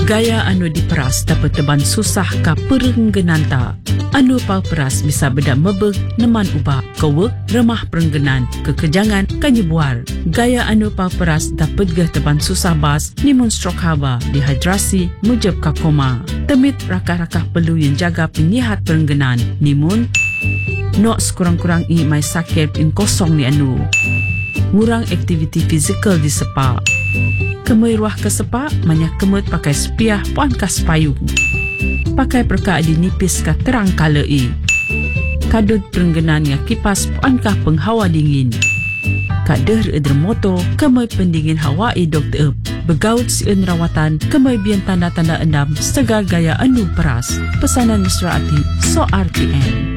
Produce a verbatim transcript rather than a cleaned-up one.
Gaya anu diperas dapat teban susah ka perenggenan ta. Anu pau peras bisa beda mebeg neman ubah kewek remah perenggenan kekejangan kanyebuar. Gaya anu pau peras dapat geh teban susah bas nimun stroke hawa, dehidrasi, mujab ka koma. Temit rakah-rakah perlu yang jaga penyihat perenggenan nimun nok sekurang-kurang i mai sakit in kosong ni anu. Ngurang aktiviti fizikal di sepa. Kemui ruah ke sepa, banyak kemut pakai sepiah puan kas payung. Pakai perka di nipis ka terang kala i. Kadut perenggenan ya kipas puan ka penghawa dingin. Kader eder moto, kemui pendingin hawa i dokter ep. Begaut si en rawatan, kemui bian tanda-tanda endam segar gaya anu peras. Pesanan Mesra Ati, So R T M.